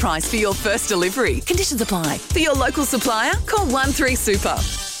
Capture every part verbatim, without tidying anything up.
price for your first delivery. Conditions apply. For your local supplier, call one three super.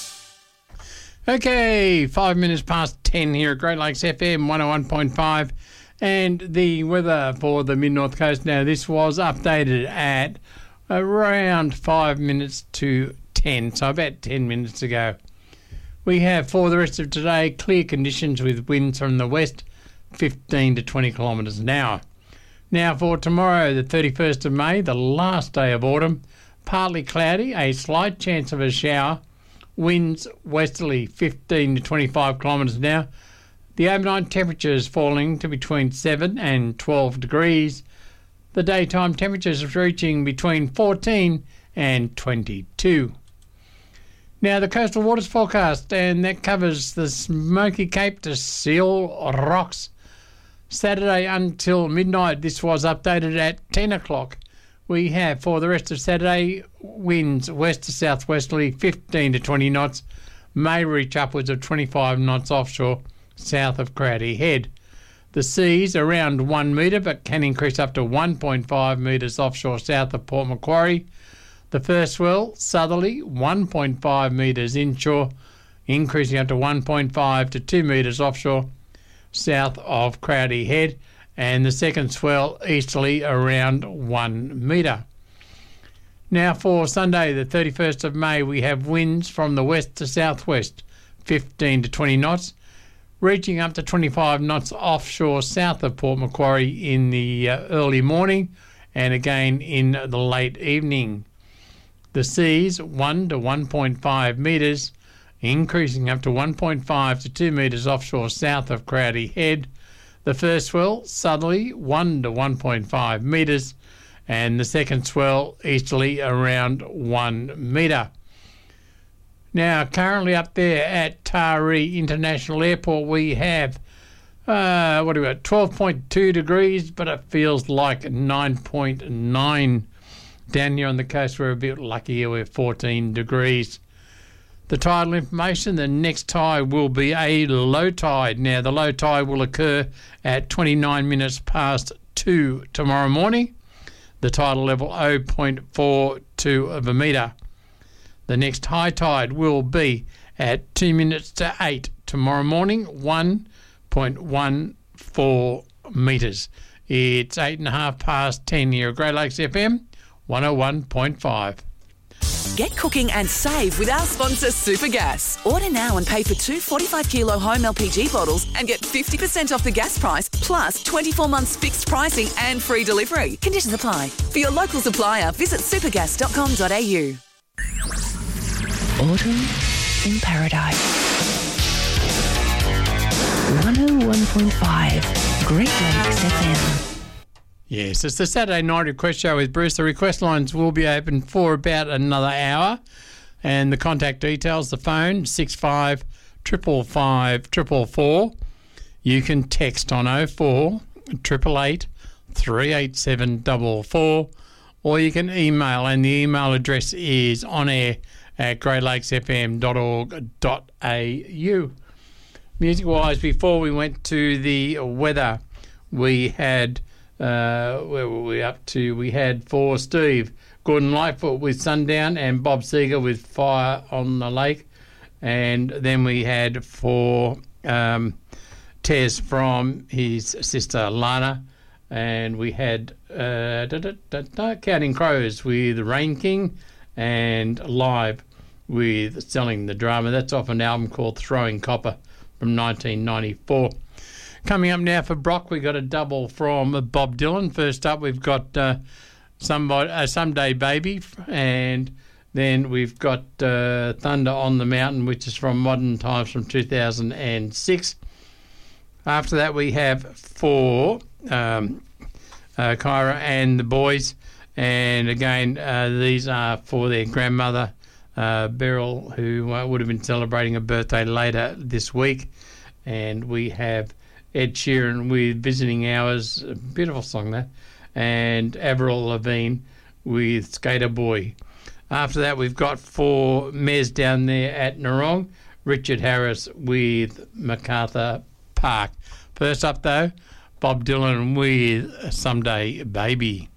Okay, five minutes past ten here at Great Lakes F M one oh one point five. And the weather for the mid-north coast. Now, this was updated at around five minutes to ten, so about ten minutes ago. We have, for the rest of today, clear conditions with winds from the west, fifteen to twenty kilometres an hour. Now, for tomorrow, the thirty-first of May, the last day of autumn, partly cloudy, a slight chance of a shower, winds westerly, fifteen to twenty-five kilometres an hour. The overnight temperature is falling to between seven and twelve degrees. The daytime temperatures are reaching between fourteen and twenty-two. Now, the coastal waters forecast, and that covers the Smoky Cape to Seal Rocks. Saturday until midnight, this was updated at ten o'clock. We have, for the rest of Saturday, winds west to southwesterly, fifteen to twenty knots, may reach upwards of twenty-five knots offshore, south of Crowdy Head. The seas around one metre, but can increase up to one point five metres offshore, south of Port Macquarie. The first swell, southerly, one point five metres inshore, increasing up to one point five to two metres offshore, south of Crowdy Head. And the second swell, easterly, around one metre. Now, for Sunday, the thirty-first of May, we have winds from the west to southwest, fifteen to twenty knots, reaching up to twenty-five knots offshore south of Port Macquarie in the uh, early morning and again in the late evening. The seas, one to one point five metres, increasing up to one point five to two metres offshore south of Crowdy Head. The first swell, southerly, one to one point five metres, and the second swell, easterly, around one metre. Now, currently up there at Taree International Airport, we have, uh, what do we got, twelve point two degrees, but it feels like nine point nine. Down here on the coast, we're a bit luckier, we're fourteen degrees. The tidal information, the next tide will be a low tide. Now, the low tide will occur at twenty-nine minutes past two tomorrow morning. The tidal level, zero point four two of a metre. The next high tide will be at two minutes to eight tomorrow morning, one point one four metres. It's eight and a half past ten here at Great Lakes F M, one oh one point five. Get cooking and save with our sponsor Supergas. Order now and pay for two forty-five kilo home L P G bottles and get fifty percent off the gas price, plus twenty-four months fixed pricing and free delivery. Conditions apply. For your local supplier, visit supergas dot com dot a u. Autumn in Paradise. one oh one point five Great Lakes F M. Yes, it's the Saturday Night Request Show with Bruce. The request lines will be open for about another hour. And the contact details, the phone, six five five five five four four. You can text on oh four eight eight eight three eight seven four four. Or you can email, and the email address is onair at great lakes f m dot org dot a u. Music-wise, before we went to the weather, we had... Uh, where were we up to? We had for Steve, Gordon Lightfoot with Sundown and Bob Seger with Fire on the Lake. And then we had for um, Tez from his sister Lana. And we had uh, da, da, da, da, Counting Crows with Rain King and Live with Selling the Drama. That's off an album called Throwing Copper from nineteen ninety-four. Coming up now for Brock, we got a double from Bob Dylan. First up, we've got uh, somebody, uh, Someday Baby, and then we've got uh, Thunder on the Mountain, which is from Modern Times from two thousand six. After that, we have for um, uh, Kyra and the boys, and again, uh, these are for their grandmother, uh, Beryl, who uh, would have been celebrating a birthday later this week. And we have Ed Sheeran with Visiting Hours, a beautiful song that, and Avril Lavigne with Skater Boy. After that, we've got for Mez down there at Narong, Richard Harris with MacArthur Park. First up, though, Bob Dylan with Someday Baby.